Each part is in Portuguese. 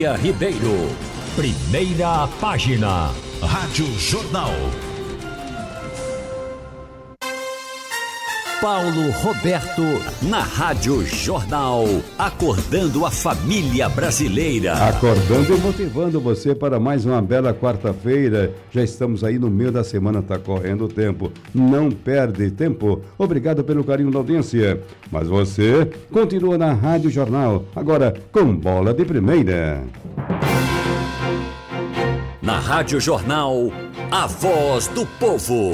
Ribeiro. Primeira página. Rádio Jornal. Paulo Roberto, na Rádio Jornal, acordando a família brasileira. Acordando e motivando você para mais uma bela quarta-feira. Já estamos aí no meio da semana, está correndo o tempo. Não perde tempo. Obrigado pelo carinho da audiência. Mas você continua na Rádio Jornal, agora com bola de primeira. Na Rádio Jornal, a voz do povo.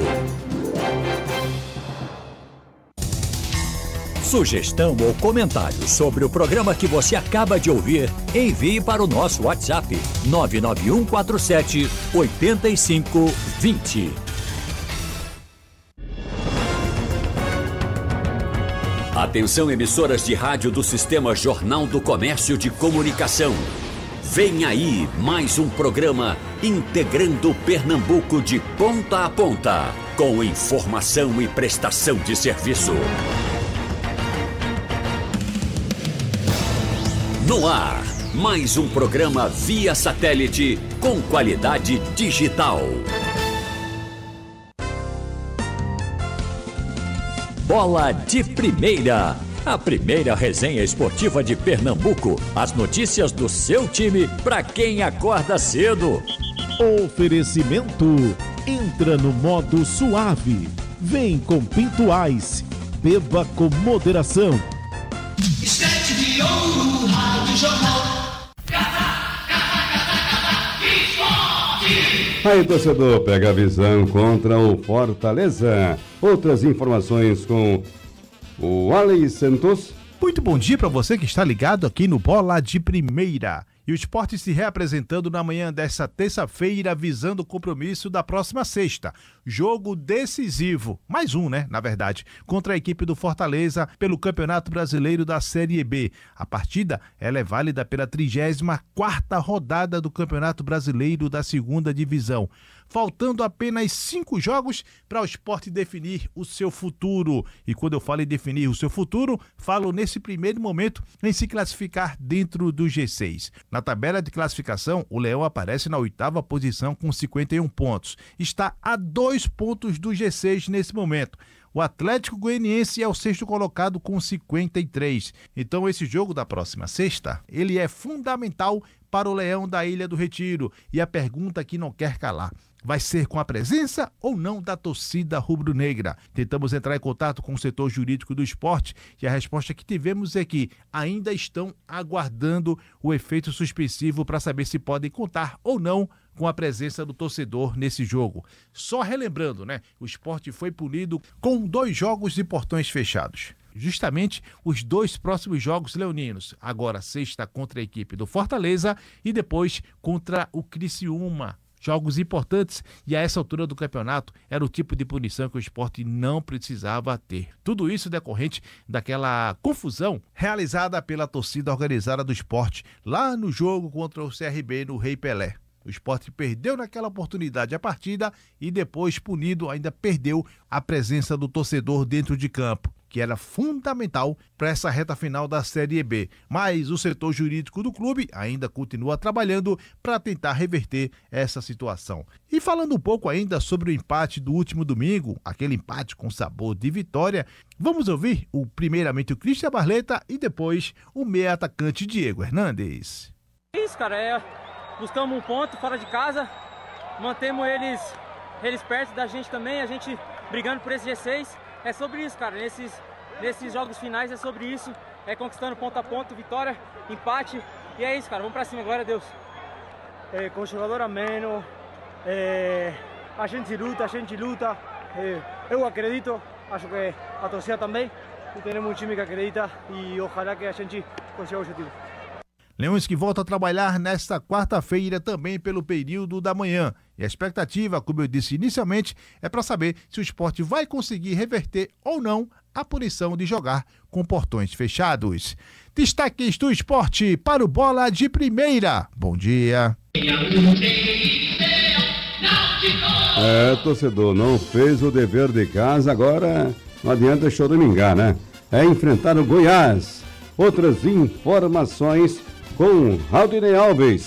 Sugestão ou comentário sobre o programa que você acaba de ouvir, envie para o nosso WhatsApp 99147-8520. Atenção, emissoras de rádio do Sistema Jornal do Comércio de Comunicação. Vem aí mais um programa integrando Pernambuco de ponta a ponta, com informação e prestação de serviço. No ar, mais um programa via satélite com qualidade digital. Bola de Primeira, a primeira resenha esportiva de Pernambuco. As notícias do seu time para quem acorda cedo. Oferecimento, entra no modo suave. Vem com Pinto Ice, beba com moderação. Estete de ouro, Rádio Jornal. Aí, torcedor, pega a visão contra o Fortaleza. Outras informações com o Alex Santos. Muito bom dia para você que está ligado aqui no Bola de Primeira. E o Sport se reapresentando na manhã desta terça-feira, visando o compromisso da próxima sexta. Jogo decisivo, mais um, né, na verdade, contra a equipe do Fortaleza pelo Campeonato Brasileiro da Série B. A partida, ela é válida pela 34ª rodada do Campeonato Brasileiro da Segunda Divisão. Faltando apenas 5 jogos para o Sport definir o seu futuro. E quando eu falo em definir o seu futuro, falo nesse primeiro momento em se classificar dentro do G6. Na tabela de classificação, o Leão aparece na 8ª posição com 51 pontos. Está a 2 pontos do G6 nesse momento. O Atlético Goianiense é o 6º colocado com 53. Então esse jogo da próxima sexta, ele é fundamental para o Leão da Ilha do Retiro. E a pergunta que não quer calar: vai ser com a presença ou não da torcida rubro-negra? Tentamos entrar em contato com o setor jurídico do Sport e a resposta que tivemos é que ainda estão aguardando o efeito suspensivo para saber se podem contar ou não com a presença do torcedor nesse jogo. Só relembrando, né? O Sport foi punido com 2 jogos de portões fechados. Justamente os 2 próximos jogos leoninos. Agora sexta contra a equipe do Fortaleza e depois contra o Criciúma. Jogos importantes e a essa altura do campeonato era o tipo de punição que o Sport não precisava ter. Tudo isso decorrente daquela confusão realizada pela torcida organizada do Sport lá no jogo contra o CRB no Rei Pelé. O Sport perdeu naquela oportunidade a partida e depois, punido, ainda perdeu a presença do torcedor dentro de campo, que era fundamental para essa reta final da Série B. Mas o setor jurídico do clube ainda continua trabalhando para tentar reverter essa situação. E falando um pouco ainda sobre o empate do último domingo, aquele empate com sabor de vitória, vamos ouvir primeiramente o Christian Barleta e depois o meia atacante Diego Hernandes. Isso, cara, buscamos um ponto fora de casa, mantemos eles perto da gente também, a gente brigando por esse G6. É sobre isso, cara, nesses jogos finais é sobre isso, é conquistando ponto a ponto, vitória, empate, e é isso, cara, vamos pra cima, glória a Deus. Com jogador a menos, a gente luta, eu acredito, acho que a torcida também, e temos um time que acredita e ojalá que a gente consiga o objetivo. Leões que volta a trabalhar nesta quarta-feira também pelo período da manhã. E a expectativa, como eu disse inicialmente, é para saber se o Sport vai conseguir reverter ou não a punição de jogar com portões fechados. Destaques do Sport para o Bola de Primeira. Bom dia. Torcedor, não fez o dever de casa, agora não adianta choramingar, né? É enfrentar o Goiás. Outras informações com Aldinei Alves.